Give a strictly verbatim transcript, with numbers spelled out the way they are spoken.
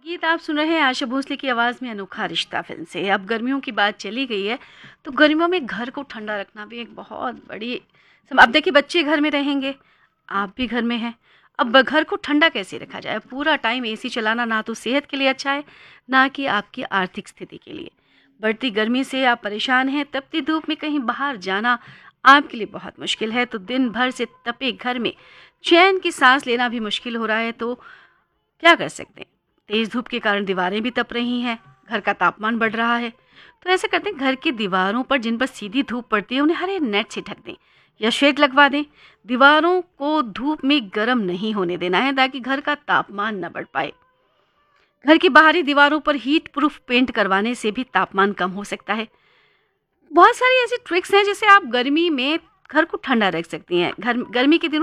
गीत आप सुन रहे हैं आशा भोसले की आवाज़ में अनोखा रिश्ता फिल्म से। अब गर्मियों की बात चली गई है तो गर्मियों में घर को ठंडा रखना भी एक बहुत बड़ी सम- अब देखिए बच्चे घर में रहेंगे, आप भी घर में हैं। अब घर को ठंडा कैसे रखा जाए? पूरा टाइम एसी चलाना ना तो सेहत के लिए अच्छा है, ना कि आपकी आर्थिक स्थिति के लिए। बढ़ती गर्मी से आप परेशान हैं, तपती धूप में कहीं बाहर जाना आपके लिए बहुत मुश्किल है, तो दिन भर से तपे घर में चैन की सांस लेना भी मुश्किल हो रहा है, तो क्या कर सकते हैं? तेज धूप के कारण दीवारें भी तप रही हैं, घर का तापमान बढ़ रहा है। तो ऐसे करते हैं, घर की दीवारों पर जिन पर सीधी धूप पड़ती है उन्हें हरे नेट से ढक दें या शेड लगवा दें। दीवारों को धूप में गर्म नहीं होने देना है ताकि घर का तापमान न बढ़ पाए। घर की बाहरी दीवारों पर हीट प्रूफ पेंट करवाने से भी तापमान कम हो सकता है। बहुत सारी ऐसी ट्रिक्स हैं जिससे आप गर्मी में घर को ठंडा रख सकती हैं। घर गर्मी के दिनों